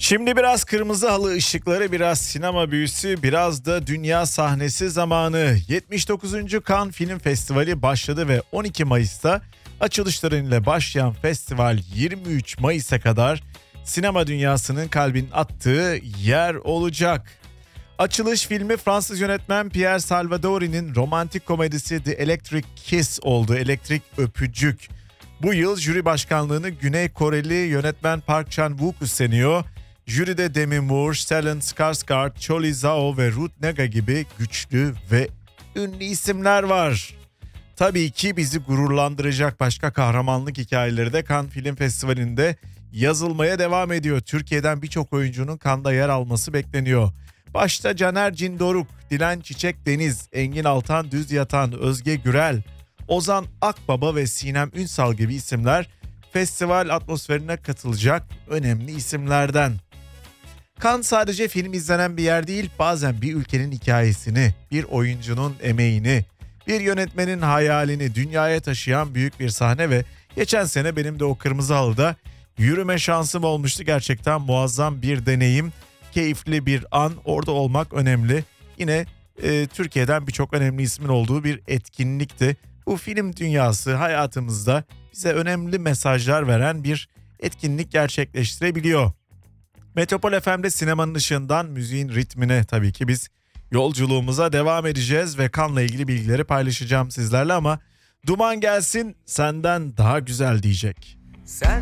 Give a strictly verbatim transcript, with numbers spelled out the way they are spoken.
Şimdi biraz kırmızı halı ışıkları, biraz sinema büyüsü, biraz da dünya sahnesi zamanı. yetmiş dokuzuncu Cannes Film Festivali başladı ve on iki Mayıs'ta açılışlarıyla başlayan festival yirmi üç Mayıs'a kadar sinema dünyasının kalbin attığı yer olacak. Açılış filmi Fransız yönetmen Pierre Salvadori'nin romantik komedisi The Electric Kiss oldu. Elektrik Öpücük. Bu yıl jüri başkanlığını Güney Koreli yönetmen Park Chan-wook üstleniyor. Jüride Demi Moore, Stellan Skarsgård, Chloe Zhao ve Ruth Negga gibi güçlü ve ünlü isimler var. Tabii ki bizi gururlandıracak başka kahramanlık hikayeleri de Cannes Film Festivali'nde yazılmaya devam ediyor. Türkiye'den birçok oyuncunun Cannes'da yer alması bekleniyor. Başta Caner Cindoruk, Dilan Çiçek Deniz, Engin Altan Düz Yatan, Özge Gürel, Ozan Akbaba ve Sinem Ünsal gibi isimler festival atmosferine katılacak önemli isimlerden. Cannes sadece film izlenen bir yer değil, bazen bir ülkenin hikayesini, bir oyuncunun emeğini, bir yönetmenin hayalini dünyaya taşıyan büyük bir sahne ve geçen sene benim de o kırmızı halıda yürüme şansım olmuştu. Gerçekten muazzam bir deneyim, keyifli bir an, orada olmak önemli. Yine e, Türkiye'den birçok önemli ismin olduğu bir etkinlikti. Bu film dünyası hayatımızda bize önemli mesajlar veren bir etkinlik gerçekleştirebiliyor. Metropol F M'de sinemanın ışığından müziğin ritmine tabii ki biz yolculuğumuza devam edeceğiz ve Cannes'la ilgili bilgileri paylaşacağım sizlerle ama duman gelsin senden daha güzel diyecek. Sen